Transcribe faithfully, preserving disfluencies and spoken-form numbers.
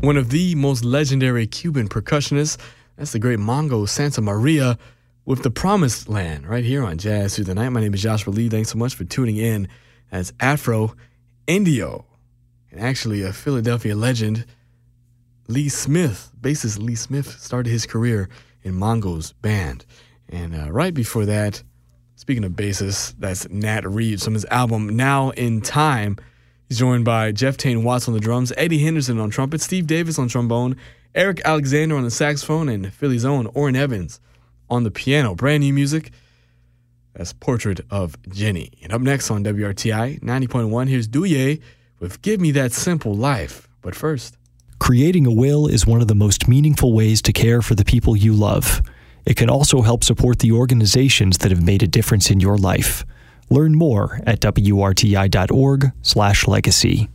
one of the most legendary Cuban percussionists. That's the great Mongo Santa Maria with The Promised Land right here on Jazz Through the Night. My name is Joshua Lee. Thanks so much for tuning in. As Afro Indio, and actually a Philadelphia legend, Lee Smith, bassist Lee Smith, started his career in Mongo's band. And uh, right before that, speaking of bassists, that's Nat Reeves from his album Now in Time. He's joined by Jeff Tane Watts on the drums, Eddie Henderson on trumpet, Steve Davis on trombone, Eric Alexander on the saxophone, and Philly's own Orrin Evans on the piano. Brand new music. That's Portrait of Jenny. And up next on W R T I ninety point one, here's Douye with Give Me That Simple Life. But first, creating a will is one of the most meaningful ways to care for the people you love. It can also help support the organizations that have made a difference in your life. Learn more at W R T I dot org slash legacy.